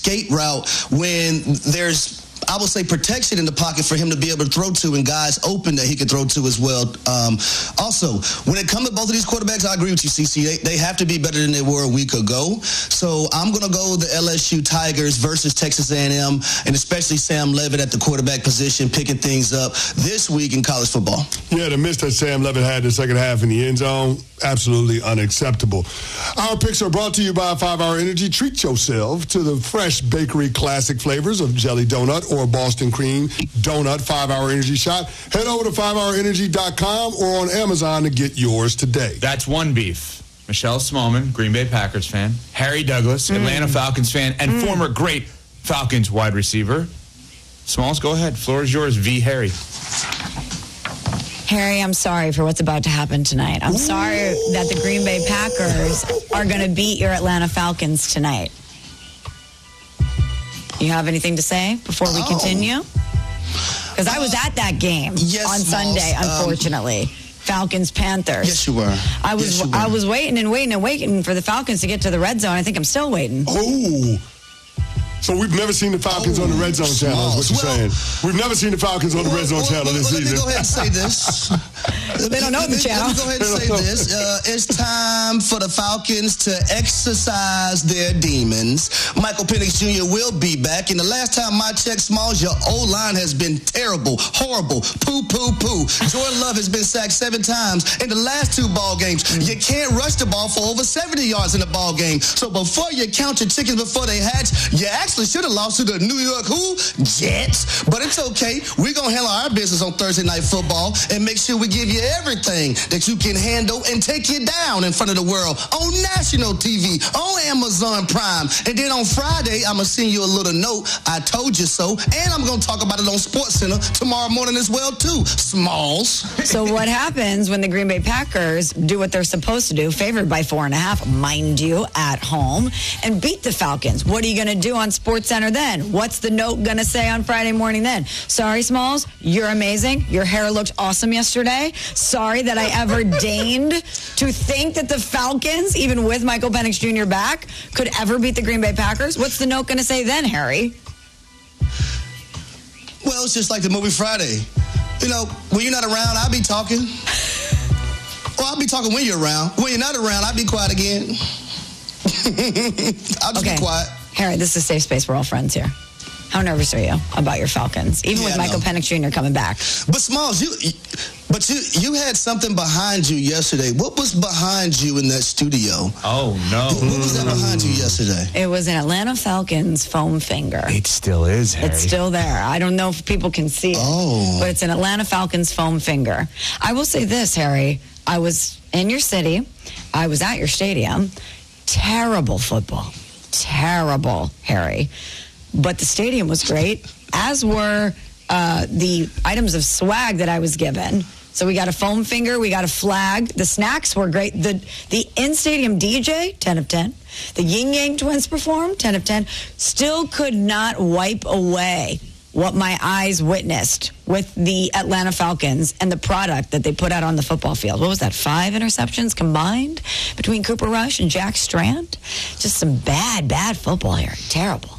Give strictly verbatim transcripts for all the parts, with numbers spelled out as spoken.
escape route when there's, I would say, protection in the pocket for him to be able to throw to and guys open that he can throw to as well. Um, also, when it comes to both of these quarterbacks, I agree with you, C C. They, they have to be better than they were a week ago. So I'm going to go with the L S U Tigers versus Texas A and M, and especially Sam Levitt at the quarterback position, picking things up this week in college football. Yeah, the miss that Sam Levitt had in the second half in the end zone, absolutely unacceptable. Our picks are brought to you by five hour Energy. Treat yourself to the fresh bakery classic flavors of jelly donut or Boston cream donut five hour Energy shot. Head over to five hour energy dot com or on Amazon to get yours today. That's one beef. Michelle Smallman, Green Bay Packers fan. Harry Douglas, mm. Atlanta Falcons fan, and mm. former great Falcons wide receiver. Smalls, go ahead. Floor is yours, V. Harry. Harry, I'm sorry for what's about to happen tonight. I'm Ooh. sorry that the Green Bay Packers are going to beat your Atlanta Falcons tonight. You have anything to say before we oh. continue? Because I was at that game yes, on Sunday, um, unfortunately. Falcons, Panthers. Yes, you were. I was yes, I was waiting and waiting and waiting for the Falcons to get to the red zone. I think I'm still waiting. Oh. So we've never seen the Falcons oh, on the Red Zone channel, is what you're well, saying. We've never seen the Falcons on the well, Red Zone well, channel well, this let season. Let me go ahead and say this. They don't know the channel. Let me go ahead and say this. Uh, it's time for the Falcons to exercise their demons. Michael Penix Junior will be back. And the last time I checked, Smalls, your O-line has been terrible, horrible, poo, poo, poo. Jordan Love has been sacked seven times in the last two ball games. You can't rush the ball for over seventy yards in the ball game. So before you count your chickens before they hatch, you actually should have lost to the New York who? Jets. But it's okay. We're going to handle our business on Thursday Night Football and make sure we give you everything that you can handle and take you down in front of the world on national T V, on Amazon Prime. And then on Friday, I'm going to send you a little note. I told you so. And I'm going to talk about it on SportsCenter tomorrow morning as well, too. Smalls. So what happens when the Green Bay Packers do what they're supposed to do, favored by four and a half, mind you, at home, and beat the Falcons? What are you going to do on SportsCenter then? What's the note going to say on Friday morning then? Sorry, Smalls, you're amazing. Your hair looked awesome yesterday. Sorry that I ever deigned to think that the Falcons, even with Michael Penix Junior back, could ever beat the Green Bay Packers. What's the note going to say then, Harry? Well, it's just like the movie Friday. You know, when you're not around, I'll be talking. Well, I'll be talking when you're around. When you're not around, I'll be quiet again. I'll just okay. be quiet. Harry, this is a safe space. We're all friends here. How nervous are you about your Falcons, even yeah, with Michael Penix Junior coming back? But Smalls, you, but you, you had something behind you yesterday. What was behind you in that studio? Oh no! What, what was that behind you yesterday? It was an Atlanta Falcons foam finger. It still is, Harry. It's still there. I don't know if people can see it, oh. but it's an Atlanta Falcons foam finger. I will say this, Harry. I was in your city. I was at your stadium. Terrible football. Terrible, Harry. But the stadium was great, as were uh, the items of swag that I was given. So we got a foam finger, we got a flag. The snacks were great. The the in-stadium D J, ten of ten. The Yin Yang Twins performed, ten of ten. Still could not wipe away what my eyes witnessed with the Atlanta Falcons and the product that they put out on the football field. What was that, five interceptions combined between Cooper Rush and Jack Strand? Just some bad, bad football here. Terrible.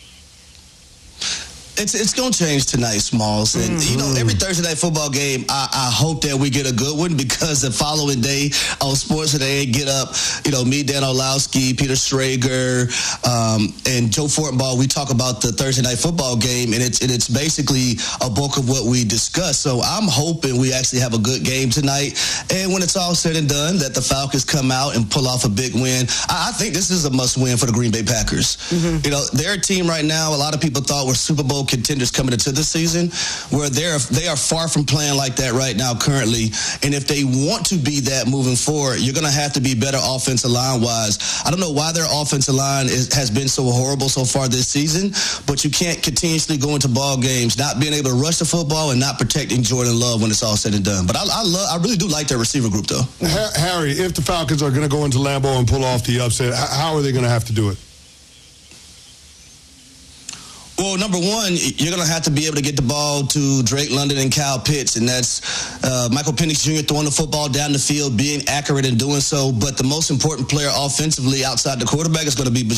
It's it's going to change tonight, Smalls. And, mm-hmm. you know, every Thursday night football game, I, I hope that we get a good one because the following day on Sports Today, get up, you know, me, Dan Orlowski, Peter Schrager, um, and Joe Fortenbaugh, we talk about the Thursday night football game, and it's, and it's basically a bulk of what we discuss. So I'm hoping we actually have a good game tonight. And when it's all said and done, that the Falcons come out and pull off a big win. I, I think this is a must-win for the Green Bay Packers. Mm-hmm. You know, they're a team right now, a lot of people thought were Super Bowl contenders coming into this season, where they're they are far from playing like that right now currently. And if they want to be that moving forward, you're going to have to be better offensive line wise. I don't know why their offensive line is, has been so horrible so far this season, but you can't continuously go into ball games not being able to rush the football and not protecting Jordan Love when it's all said and done. But I, I love I really do like their receiver group though. Harry, if the Falcons are going to go into Lambeau and pull off the upset, how are they going to have to do it? Well, number one, you're going to have to be able to get the ball to Drake London and Kyle Pitts, and that's uh, Michael Penix Junior throwing the football down the field, being accurate in doing so. But the most important player offensively outside the quarterback is going to be